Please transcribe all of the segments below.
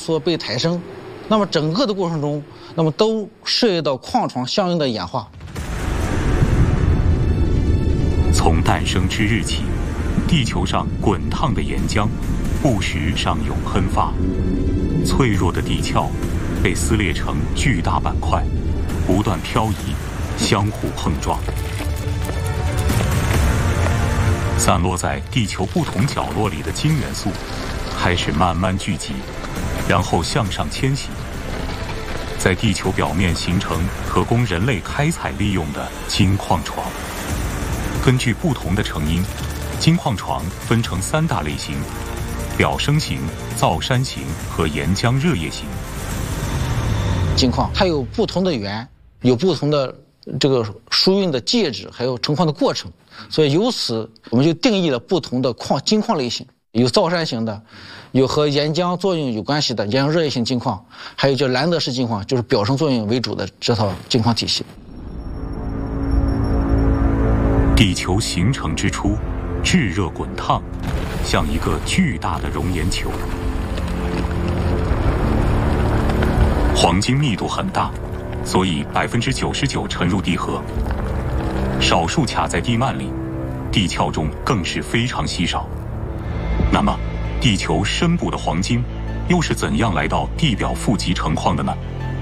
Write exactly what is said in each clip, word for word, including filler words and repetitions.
缩被抬升，那么整个的过程中，那么都涉及到矿床相应的演化。 从诞生之日起，地球上滚烫的岩浆不时上涌喷发，脆弱的地壳被撕裂成巨大板块，不断漂移，相互碰撞。散落在地球不同角落里的金元素开始慢慢聚集，然后向上迁徙，在地球表面形成可供人类开采利用的金矿床。根据不同的成因，金矿床分成三大类型：表升型、造山型和岩浆热液型。 金矿它有不同的源，有不同的这个输运的介质，还有成矿的过程，所以由此我们就定义了不同的矿金矿类型，有造山型的，有和岩浆作用有关系的岩浆热液型金矿，还有叫兰德式金矿，就是表升作用为主的这套金矿体系。 地球形成之初，炙热滚烫，像一个巨大的熔岩球。黄金密度很大，所以百分之九十九沉入地核，少数卡在地幔里，地壳中更是非常稀少。那么，地球深部的黄金又是怎样来到地表富集成矿的呢？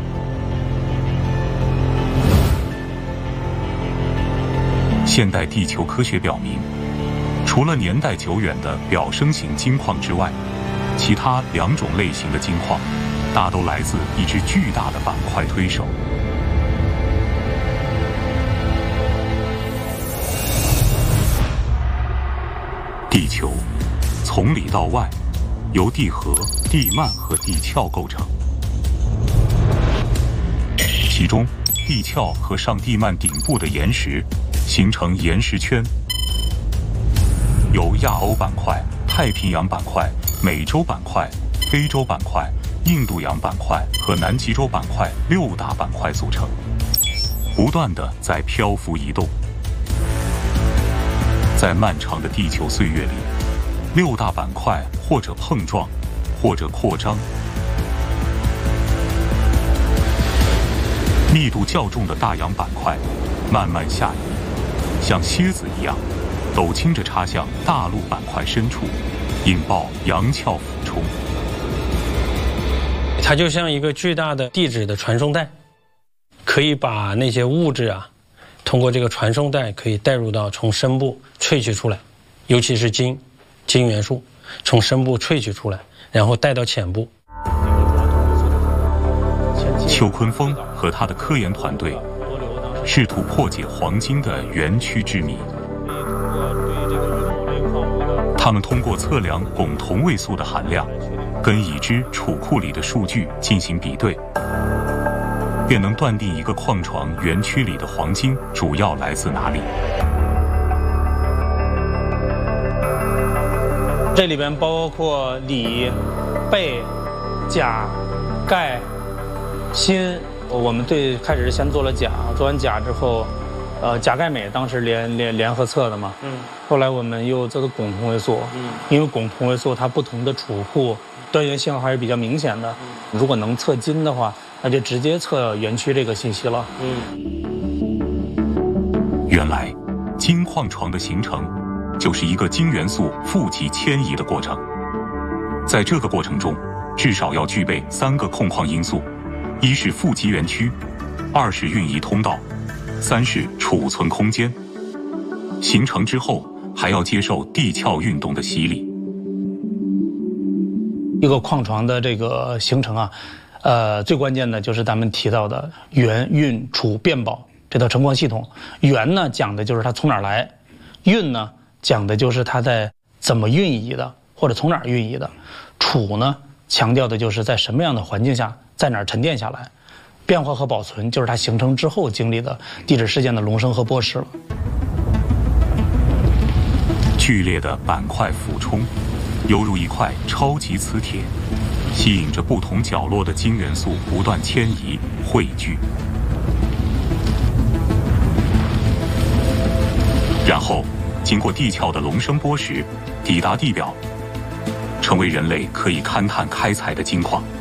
现代地球科学表明，除了年代久远的表升型金矿之外，其他两种类型的金矿大都来自一只巨大的板块推手。地球从里到外由地核、地幔和地壳构成，其中地壳和上地幔顶部的岩石形成岩石圈，由亚欧板块、太平洋板块、美洲板块、非洲板块、印度洋板块和南极洲板块六大板块组成，不断地在漂浮移动。在漫长的地球岁月里，六大板块或者碰撞，或者扩张。密度较重的大洋板块慢慢下移，像蝎子一样陡倾着插向大陆板块深处，引爆洋壳俯冲。 它就像一个巨大的地质的传送带，可以把那些物质啊通过这个传送带可以带入到从深部萃取出来，尤其是金金元素从深部萃取出来，然后带到浅部。 邱坤峰和他的科研团队试图破解黄金的原区之谜。他们通过测量汞同位素的含量，跟已知储库里的数据进行比对，便能断定一个矿床原区里的黄金主要来自哪里。 这里边包括锂、钡、钾、钙、锌。我们对开始先做了钾，做完钾之后，呃，钾钙镁当时联联联合测的嘛。嗯。后来我们又做的汞同位素。嗯。因为汞同位素它不同的储库单元信号还是比较明显的。嗯。如果能测金的话，那就直接测原区这个信息了。 嗯。原来，金矿床的形成就是一个金元素富集迁移的过程。在这个过程中，至少要具备三个控矿因素：一是富集园区，二是运移通道，三是储存空间。形成之后，还要接受地壳运动的洗礼。 一个矿床的这个形成啊，呃，最关键的就是咱们提到的源、运、储、变保这套成矿系统。源呢，讲的就是它从哪儿来；运呢，讲的就是它在怎么运移的，或者从哪儿运移的；储呢，强调的就是在什么样的环境下，在哪儿沉淀下来；变化和保存就是它形成之后经历的地质事件的隆升和剥蚀了。 剧烈的板块俯冲，犹如一块超级磁铁，吸引着不同角落的金元素不断迁移汇聚，然后经过地壳的隆升剥蚀，抵达地表，成为人类可以勘探开采的金矿。